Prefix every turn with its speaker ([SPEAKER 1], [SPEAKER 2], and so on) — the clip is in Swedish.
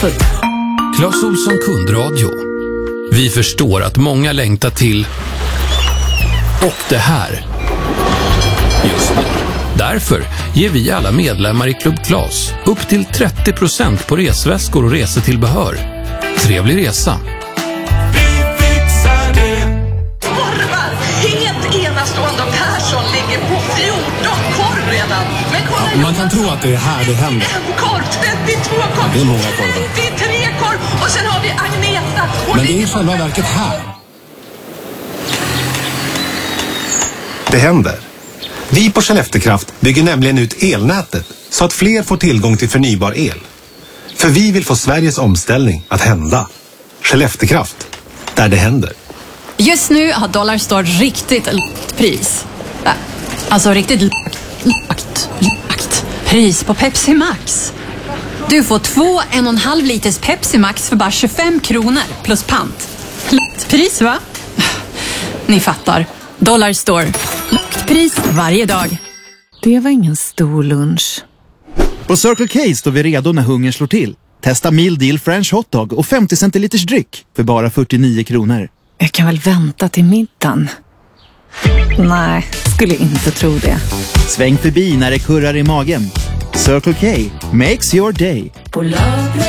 [SPEAKER 1] Clas Ohlson kundradio. Vi förstår att många längtar till och det här just nu. Därför ger vi alla medlemmar i Club Clas upp till 30% på resväskor och resetillbehör. Trevlig resa!
[SPEAKER 2] Korvar! Helt enastående och Persson ligger på 14 korv redan. Men kolla,
[SPEAKER 3] man kan tro att det är här det händer.
[SPEAKER 2] En korv, 32 korv,
[SPEAKER 3] det är många korvar.
[SPEAKER 2] 93 korv och sen har vi Agneta.
[SPEAKER 3] Men det är i själva verket här.
[SPEAKER 4] Det händer. Vi på Skelleftekraft bygger nämligen ut elnätet så att fler får tillgång till förnybar el. För vi vill få Sveriges omställning att hända. Skelleftekraft, där det händer.
[SPEAKER 5] Just nu har Dollarstore riktigt lågt pris. Alltså riktigt lågt pris på Pepsi Max. Du får 1,5 liters Pepsi Max för bara 25 kronor plus pant. Lågt pris, va? Ni fattar. Dollarstore. Lågt pris varje dag.
[SPEAKER 6] Det var ingen stor lunch.
[SPEAKER 7] På Circle K står vi redo när hungern slår till. Testa meal deal French hotdog och 50 centiliters dryck för bara 49 kronor.
[SPEAKER 6] Jag kan väl vänta till middagen. Nej, skulle inte tro det.
[SPEAKER 7] Sväng förbi när det kurrar i magen. Circle K makes your day.